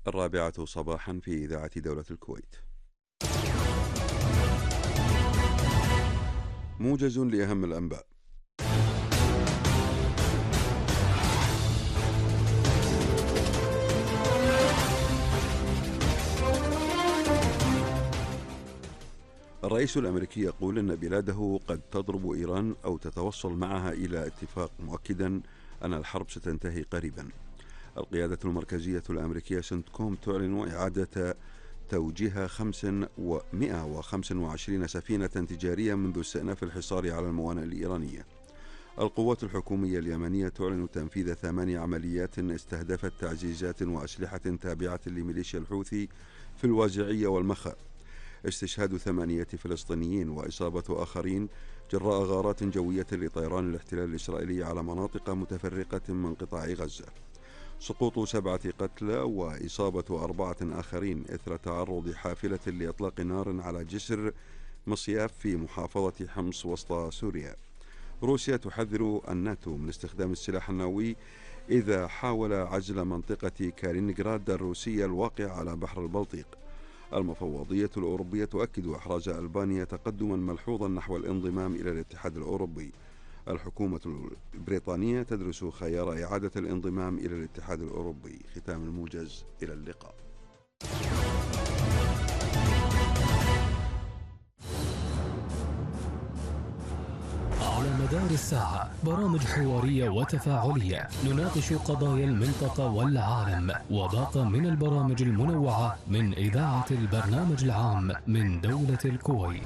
الرابعة صباحا في إذاعة دولة الكويت. موجز لأهم الأنباء. الرئيس الأمريكي يقول أن بلاده قد تضرب إيران أو تتوصل معها إلى اتفاق، مؤكدا أن الحرب ستنتهي قريبا. القيادة المركزية الأمريكية سنتكوم تعلن إعادة توجيه 125 سفينة تجارية منذ استئناف الحصار على الموانئ الإيرانية. القوات الحكومية اليمنية تعلن تنفيذ 8 عمليات استهدفت تعزيزات وأسلحة تابعة لميليشيا الحوثي في الواجعية والمخا. استشهاد 8 فلسطينيين وإصابة آخرين جراء غارات جوية لطيران الاحتلال الإسرائيلي على مناطق متفرقة من قطاع غزة. سقوط 7 قتلى وإصابة 4 آخرين إثر تعرض حافلة لإطلاق نار على جسر مصياف في محافظة حمص وسط سوريا. روسيا تحذر الناتو من استخدام السلاح النووي إذا حاول عزل منطقة كالينينغراد الروسية الواقعة على بحر البلطيق. المفوضية الأوروبية تؤكد إحراز ألبانيا تقدما ملحوظا نحو الانضمام إلى الاتحاد الأوروبي. الحكومة البريطانية تدرس خيار إعادة الانضمام إلى الاتحاد الأوروبي. ختام الموجز، إلى اللقاء. على مدار الساعة برامج حوارية وتفاعلية نناقش قضايا المنطقة والعالم وباقة من البرامج المنوعة من إذاعة البرنامج العام من دولة الكويت.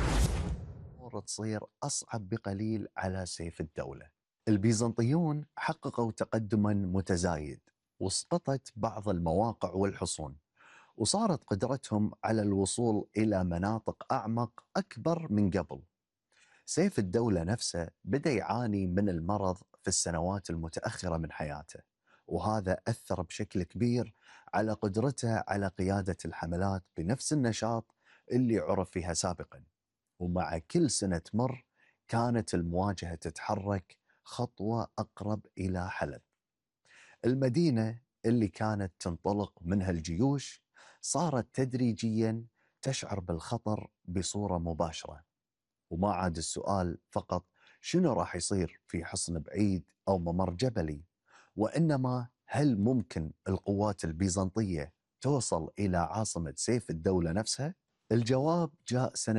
تصير أصعب بقليل على سيف الدولة. البيزنطيون حققوا تقدما متزايد واسقطت بعض المواقع والحصون، وصارت قدرتهم على الوصول إلى مناطق أعمق أكبر من قبل. سيف الدولة نفسه بدأ يعاني من المرض في السنوات المتأخرة من حياته، وهذا أثر بشكل كبير على قدرته على قيادة الحملات بنفس النشاط اللي عرف فيها سابقا. ومع كل سنة تمر كانت المواجهة تتحرك خطوة أقرب إلى حلب. المدينة اللي كانت تنطلق منها الجيوش صارت تدريجيا تشعر بالخطر بصورة مباشرة، وما عاد السؤال فقط شنو راح يصير في حصن بعيد أو ممر جبلي، وإنما هل ممكن القوات البيزنطية توصل إلى عاصمة سيف الدولة نفسها؟ الجواب جاء سنة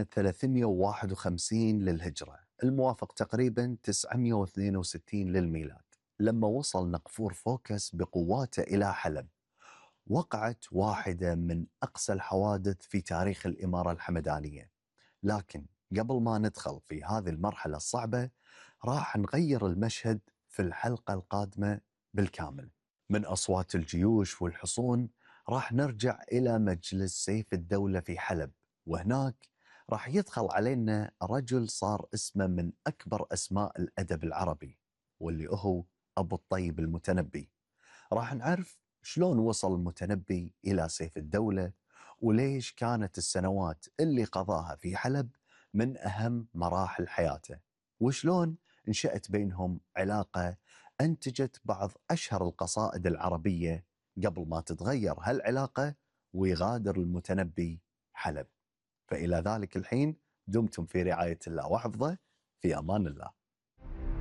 351 للهجرة، الموافق تقريبا 962 للميلاد، لما وصل نقفور فوكس بقواته إلى حلب. وقعت واحدة من أقسى الحوادث في تاريخ الإمارة الحمدانية. لكن قبل ما ندخل في هذه المرحلة الصعبة راح نغير المشهد في الحلقة القادمة بالكامل. من أصوات الجيوش والحصون راح نرجع إلى مجلس سيف الدولة في حلب، وهناك راح يدخل علينا رجل صار اسمه من أكبر أسماء الأدب العربي، واللي هو أبو الطيب المتنبي. راح نعرف شلون وصل المتنبي إلى سيف الدولة، وليش كانت السنوات اللي قضاها في حلب من أهم مراحل حياته، وشلون انشأت بينهم علاقة أنتجت بعض أشهر القصائد العربية قبل ما تتغير هالعلاقة ويغادر المتنبي حلب. فإلى ذلك الحين دمتم في رعاية الله وحفظه، في أمان الله.